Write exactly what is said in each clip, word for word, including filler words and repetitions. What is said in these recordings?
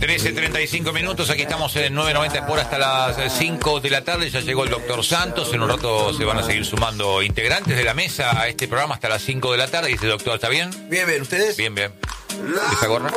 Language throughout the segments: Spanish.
trece treinta y cinco minutos, aquí estamos en nueve noventa por hasta las cinco de la tarde. Ya llegó el doctor Santos. En un rato se van a seguir sumando integrantes de la mesa a este programa hasta las cinco de la tarde. Dice, doctor, ¿está bien? Bien, bien, ¿ustedes? Bien, bien. ¿Esa gorra?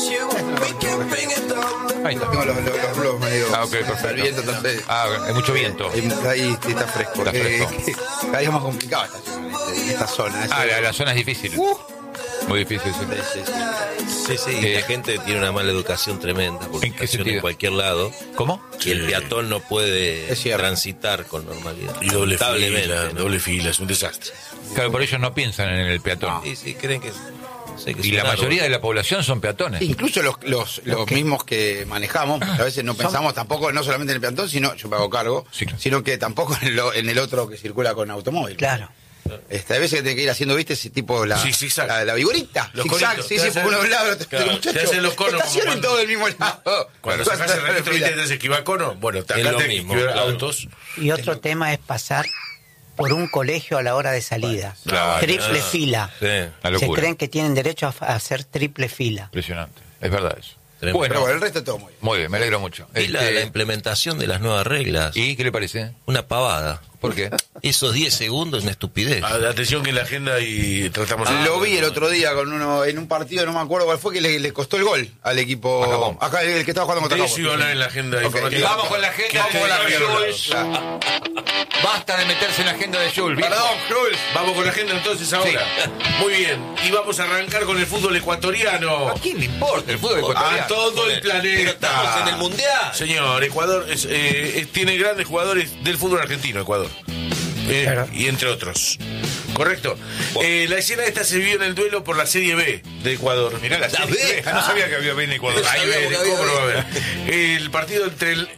Ahí está. Tengo los, los, los blogs medio. Ah, ok, perfecto. El viento, entonces. Ah, hay mucho viento. Ahí, ahí sí está fresco. Está fresco. Eh, cada día es más complicado esta, esta zona. Ah, la, la zona es difícil. Uh. Muy difícil, sí. Sí, sí, sí, sí, Eh, la gente tiene una mala educación tremenda, porque ¿en qué estaciona sentido? en cualquier lado ¿Cómo? y el peatón no puede Es cierto. transitar con normalidad. Y doble fila, Lamentablemente, ¿no? doble fila, es un desastre. Claro, por ellos no piensan en el peatón. Sí, sí, creen que, sé que es Y un la árbol. mayoría de la población son peatones. Incluso los, los, los mismos que manejamos, a veces no pensamos tampoco, no solamente en el peatón, sino, yo me hago cargo, Sí, claro. sino que tampoco en, lo, en el otro que circula con automóvil. Claro. Este, a veces que tiene que ir haciendo, viste, ese tipo, la, Sí, zigzag. la, la vigorita. Los Zigzag, conitos, sí, te sí, hacen- por uno de un lado, otro claro, muchacho, te hacen los conos como estacionen cuando- todo del mismo lado. Cuando sacas el registro, viste, tenés esquivar cono. Bueno, te Es lo acá tenés que mismo, esquivar claro. autos. Y otro tema es pasar por un colegio a la hora de salida. Claro. Triple Ah, fila. Sí, Una Se locura. creen que tienen derecho a, a hacer triple fila. Impresionante. Es verdad eso. Tremendo. Bueno, Pero bueno, el resto todo muy bien. muy bien, me alegro mucho. y la, Este, la implementación de las nuevas reglas, ¿Y qué le parece? una pavada. ¿Por qué? Esos diez segundos es una estupidez. Ah, Atención que en la agenda y tratamos... Ah, Lo vi el otro día con uno en un partido, no me acuerdo cuál fue, que le, le costó el gol al equipo. A Japón. Acá, el que estaba jugando contra De Japón. eso iba a hablar en la agenda Ok, informativa. Vamos con la agenda Que de te había hablado. Jules. Basta de meterse en la agenda de Jules. viejo. Perdón, Jules. Vamos con la agenda entonces ahora. Muy bien. Y vamos a arrancar con el fútbol ecuatoriano. ¿A quién le importa el fútbol ecuatoriano? A todo el planeta. Pero estamos en el Mundial. Señor, Ecuador es, eh, es- tiene grandes jugadores del fútbol argentino, Ecuador. Eh, Claro. Y entre otros. ¿Correcto? Eh, la escena esta se vio en el duelo por la Serie B de Ecuador. Mirá la La serie B. B. Ah, no sabía que había B en Ecuador. No Ahí sabía ven, que había ¿cómo no va a B? haber? El partido entre el,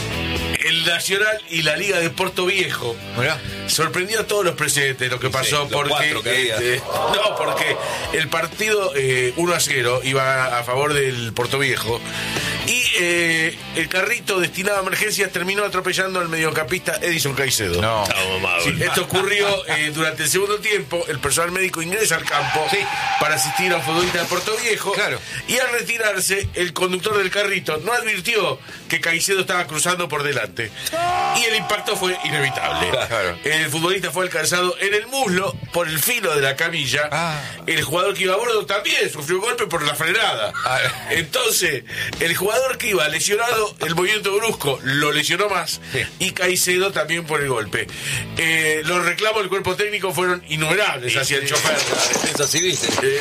el Nacional y la Liga de Puerto Viejo. Mirá. Sorprendió a todos los presentes lo que pasó los porque cuatro que había. eh, no, porque el partido eh, uno a cero iba a favor del Puerto Viejo y eh, el carrito destinado a emergencias terminó atropellando al mediocampista Edison Caicedo. No. Estamos mal. Sí, esto ocurrió eh, durante el segundo tiempo. El personal médico ingresa al campo Sí. para asistir a un futbolista de Puerto Viejo. Claro. Y al retirarse, el conductor del carrito no advirtió que Caicedo estaba cruzando por delante. Y el impacto fue inevitable. Claro. El futbolista fue alcanzado en el muslo por el filo de la camilla. Ah. El jugador que iba a bordo también sufrió un golpe por la frenada. Ah. Entonces, el jugador que iba lesionado, el movimiento brusco lo lesionó más. Sí. Y Caicedo también por el golpe. Eh, los reclamos del cuerpo técnico fueron innumerables hacia el chofer. Defensa civil. Eh,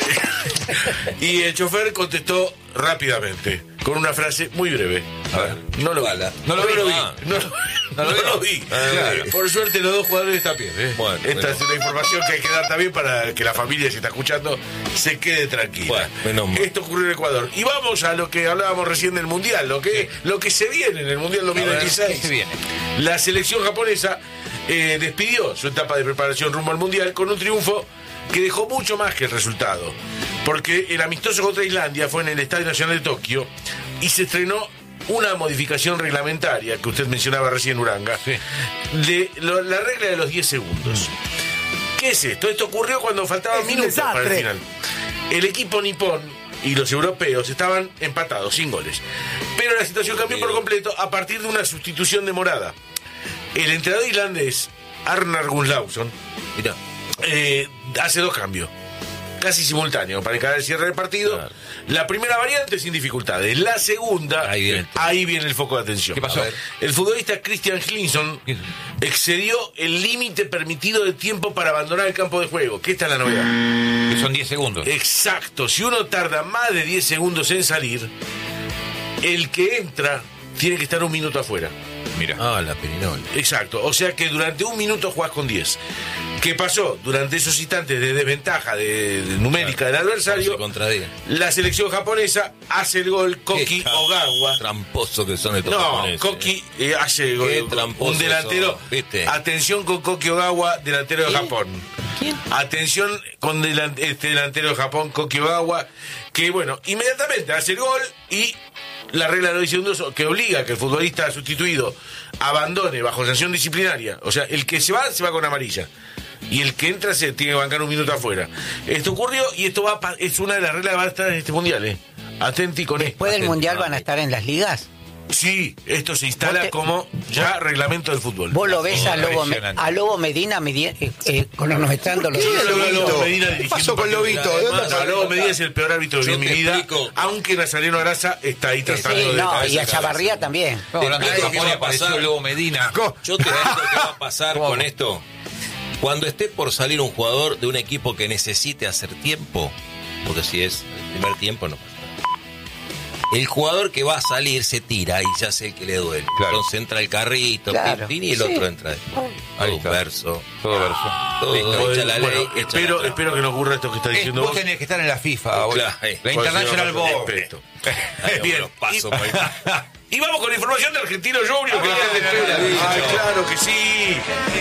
y el chofer contestó rápidamente, con una frase muy breve. A ver. No lo vi. Bala. No lo vi. Ah. No, lo- No lo no vi. lo vi. Ah, Claro. bueno. Por suerte los dos jugadores están bien. ¿eh? Bueno, Esta bueno. es una información que hay que dar también para que la familia, si está escuchando, se quede tranquila. Bueno, menos mal. Esto ocurrió en Ecuador. Y vamos a lo que hablábamos recién del Mundial, lo que, lo que se viene en el Mundial dos mil veintiséis. ¿qué se viene? La selección japonesa eh, despidió su etapa de preparación rumbo al Mundial con un triunfo que dejó mucho más que el resultado. Porque el amistoso contra Islandia fue en el Estadio Nacional de Tokio y se estrenó una modificación reglamentaria que usted mencionaba recién, Uranga, Sí. de lo- la regla de los diez segundos. ¿Qué es esto? Esto ocurrió cuando faltaban Es un minutos para el desastre. final. El equipo nipón y los europeos estaban empatados, sin goles. Pero la situación cambió por completo a partir de una sustitución demorada. El entrenador irlandés, Arnar Gunnlaugsson, Mirá. eh, hace dos cambios, casi simultáneos, para encarar el cierre del partido. Claro. La primera variante sin dificultades. La segunda, Ahí viene. ahí viene el foco de atención. ¿Qué pasó? A ver. El futbolista Christian Hlinson ¿Qué? excedió el límite permitido de tiempo para abandonar el campo de juego, que esta es la novedad. Que son diez segundos. Exacto, si uno tarda más de diez segundos en salir, el que entra tiene que estar un minuto afuera. Mira. Ah, la Perinola. Exacto, o sea que durante un minuto jugás con diez. ¿Qué pasó? Durante esos instantes de desventaja de, de numérica del Se adversario, contradiga. la selección japonesa hace el gol Koki Qué Ogawa. Tramposo que son estos No, japoneses. Koki eh, hace el Qué gol. tramposos Un delantero. son, ¿viste? Atención con Koki Ogawa, delantero de ¿Quién? Japón. ¿Quién? Atención con delan- este delantero de Japón, Koki Ogawa, que bueno, inmediatamente hace el gol y la regla de los diez segundos que obliga a que el futbolista sustituido abandone bajo sanción disciplinaria. O sea, el que se va, se va con amarilla. Y el que entra se tiene que bancar un minuto afuera. Esto ocurrió y esto va a pa- es una de las reglas que va a estar en este mundial, ¿eh? Atenti con esto. Después del Atenti, Mundial van a atenti. estar en las ligas. Sí, esto se instala Vos te- como ya reglamento del fútbol. Vos lo ves a Lobo, Me- Impresionante. a Lobo Medina medi- eh, eh, cronometrando los ¿Qué días. es Lobito? Lobo Medina ¿Qué dirigiendo pasó un con partido. Lobito? ¿De dónde Además, salió? Lobo Medina es el peor árbitro que vi Yo en mi te vida, explico. aunque Nazareno Araza está ahí Sí, tratando de... no, cabeza y a a cabeza. Chavarría también. Estamos hablando de Ay, ¿qué Japón va y a pasar? apareció Lobo Medina. Yo te digo qué va a pasar ¿Cómo? con esto. Cuando esté por salir un jugador de un equipo que necesite hacer tiempo, porque si es el primer tiempo no pasa nada. El jugador que va a salir se tira y ya sé el que le duele. Claro. Entonces entra el carrito, Claro. pin, pin, y el Sí. otro entra después. Ahí Todo está. verso. Todo verso. Todo, Listo. echa la Bueno, ley, echa espero, la espero que no ocurra esto que está Eh, diciendo vos vos. tenés que estar en la FIFA, vos. Claro, eh. La International Por eso, Board. respeto. Ahí Bien, los paso, y- pues. Y vamos con la información de Argentino Junior, que Ah, ustedes qué esperan. maravilla. Ay, claro que sí.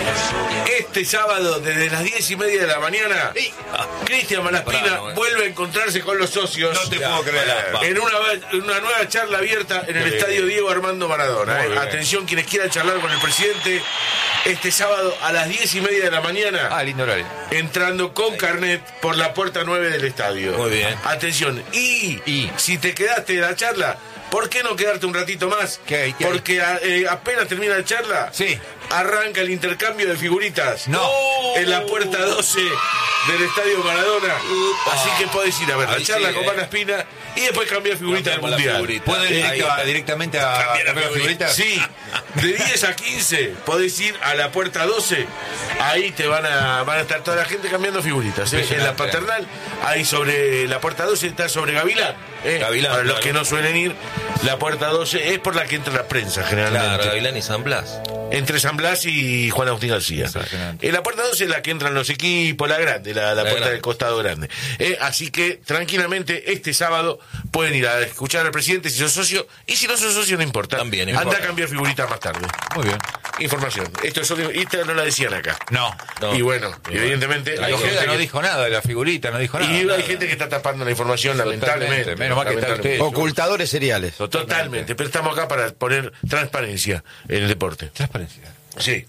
Este sábado, desde las diez y media de la mañana, Cristian Malaspina Temprano, eh. vuelve a encontrarse con los socios. No te puedo creer. En una, en una nueva charla abierta en el Qué estadio Diego Armando Maradona. Muy eh. bien. Atención, quienes quieran charlar con el presidente, este sábado a las diez y media de la mañana. Ah, lindo horario. Entrando con carnet por la puerta nueve del estadio. Muy bien. Atención. Y, Y. si te quedaste de la charla, ¿por qué no quedarte un ratito más? ¿Qué hay? ¿Qué hay? Porque a- eh, apenas termina la charla, Sí. arranca el intercambio de figuritas. No. En la puerta doce del estadio Maradona. Upa. Así que podés ir a ver la Ahí charla sí, con eh. Malaspina y después cambiar figuritas del Cambiamos la mundial. figurita. ¿Puedo ir Eh, directo ahí. a- directamente a Cambiar la cambiar figurita. figuritas? Sí, de diez a quince podés ir a la puerta doce. Ahí te van a, van a estar toda la gente cambiando figuritas. ¿eh? En la Impresionante. paternal, ahí sobre la puerta doce está sobre Gavilán. ¿eh? Gavilán, Para los claro. que no suelen ir, la puerta doce es por la que entra la prensa generalmente. Claro, Gavilán y San Blas. Entre San Blas y Juan Agustín García. Impresionante. En la puerta doce es la que entran los equipos, la grande, la, la La puerta grande. del costado grande. Eh, así que tranquilamente este sábado pueden ir a escuchar al presidente si sos socio, y si no sos socio no importa. También, no Anda importa. a cambiar figuritas más tarde. Muy bien. Información. Esto es solo- esta no la decían acá. No. No. Y bueno, evidentemente La hay gente, Ojeda no que, dijo nada de la figurita, no dijo nada. y hay gente que está tapando la información, lamentablemente. Menos mal que está Lamentablemente. usted. Ocultadores seriales. Totalmente, pero estamos acá para poner transparencia en el deporte. Transparencia. Sí.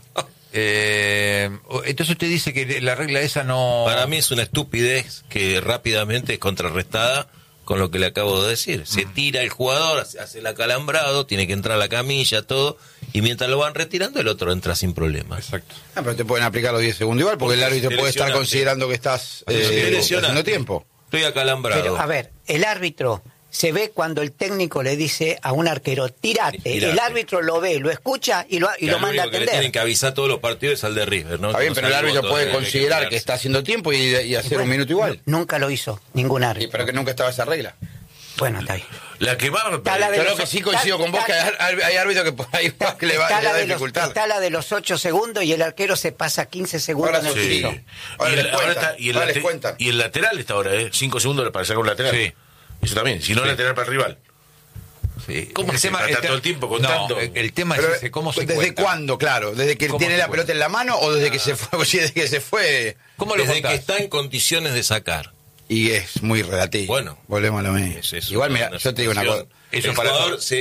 Eh, entonces usted dice que la regla esa no... Para mí es una estupidez que rápidamente es contrarrestada con lo que le acabo de decir. Se tira el jugador, hace hace el acalambrado, tiene que entrar a la camilla, todo, y mientras lo van retirando, el otro entra sin problemas. Exacto. Ah, pero te pueden aplicar los diez segundos igual, porque el Porque árbitro te puede estar lesionaste. considerando que estás Te eh, lesionaste. haciendo tiempo. Estoy acalambrado. Pero, a ver, el árbitro se ve cuando el técnico le dice a un arquero, tirate. Tirate. El árbitro lo ve, lo escucha y lo, y Que lo al manda a único que le tienen atender. que avisar todos los partidos es al de River, ¿no? Está bien, Que pero no el sale árbitro voto, puede hay que considerar quedarse. que está haciendo tiempo y, y hacer Bueno, un minuto igual. Nunca lo hizo ningún Y, árbitro. pero que nunca estaba esa regla. Bueno, está bien. La que va Está la de Yo los- lo que sí coincido con vos, que está- hay, hay árbitros que por ahí Está, que le va, está le la va a de los, dificultar. está la de los ocho segundos y el arquero se pasa quince segundos Ahora en el sí. Sí. piso. Ahora y, les el, ahora cuentan, está- y, el ahora les late- cuentan. y el lateral está ahora, ¿eh? Cinco segundos para sacar un lateral. Sí. Eso también. Si no, Sí. lateral para el rival. Sí. ¿Cómo se trata todo el tiempo contando? No, el, el tema Pero, es ese, cómo se ¿desde cuenta. cuándo, claro? ¿Desde que ¿Cómo tiene se la cuenta? pelota en la mano o desde que se fue? O si desde que se fue ¿Cómo lo Desde contás? que está en condiciones de sacar. y es muy relativo. Bueno. Volvemos a lo mismo. Es eso, Igual, mira, una yo te digo una cosa. situación. Eso El para jugador todo. se